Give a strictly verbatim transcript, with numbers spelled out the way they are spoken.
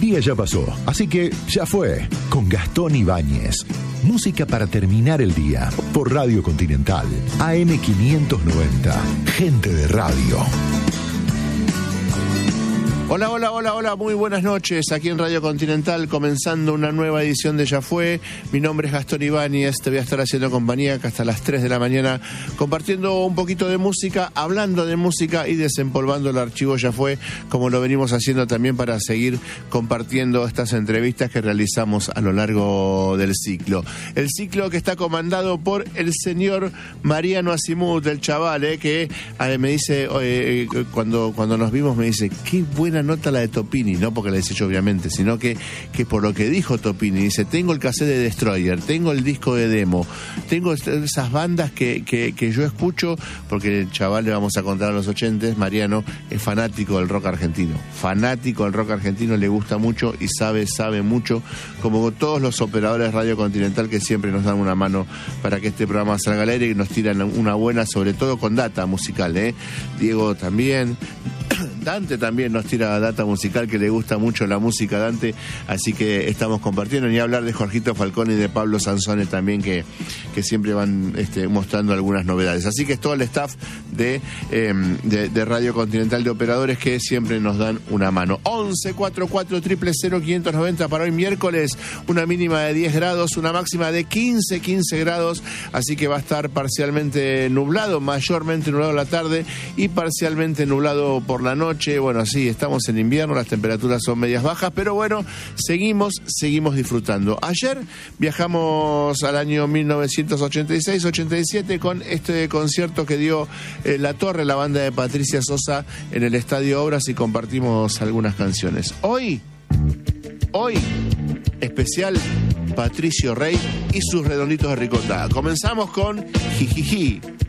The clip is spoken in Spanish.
día ya pasó, así que ya fue, con Gastón Ibáñez. Música para terminar el día, por Radio Continental, A M quinientos noventa, gente de radio. Hola, hola, hola, hola, muy buenas noches, aquí en Radio Continental, comenzando una nueva edición de Ya Fue. Mi nombre es Gastón Ibáñez, te voy a estar haciendo compañía acá hasta las tres de la mañana, compartiendo un poquito de música, hablando de música y desempolvando el archivo Ya Fue, como lo venimos haciendo también para seguir compartiendo estas entrevistas que realizamos a lo largo del ciclo. El ciclo que está comandado por el señor Mariano Asimut, el chaval, eh, que eh, me dice, eh, cuando, cuando nos vimos me dice, qué buena nota la de Topini, no porque la hice yo obviamente, sino que, que por lo que dijo Topini, dice, tengo el cassette de Destroyer, tengo el disco de demo, tengo esas bandas que, que, que yo escucho, porque el chaval, le vamos a contar a los ochentes, Mariano es fanático del rock argentino, fanático del rock argentino, le gusta mucho y sabe, sabe mucho, como todos los operadores de Radio Continental que siempre nos dan una mano para que este programa salga al aire y nos tiran una buena, sobre todo con data musical, ¿eh? Diego también, Dante también nos tira data musical, que le gusta mucho la música Dante, así que estamos compartiendo, ni hablar de Jorgito Falcón y de Pablo Sansone también, que, que siempre van este, mostrando algunas novedades. Así que es todo el staff de, eh, de, de Radio Continental de Operadores que siempre nos dan una mano. once cuarenta y cuatro, cero cero cero, quinientos noventa para hoy miércoles, una mínima de diez grados, una máxima de quince, quince grados, así que va a estar parcialmente nublado, mayormente nublado la tarde y parcialmente nublado por la noche. Bueno, sí, estamos en invierno, las temperaturas son medias bajas, pero bueno, seguimos, seguimos disfrutando. Ayer viajamos al año mil novecientos ochenta y seis ochenta y siete con este concierto que dio eh, La Torre, la banda de Patricia Sosa, en el Estadio Obras, y compartimos algunas canciones. Hoy, hoy, especial Patricio Rey y sus redonditos de ricota. Comenzamos con Jijiji.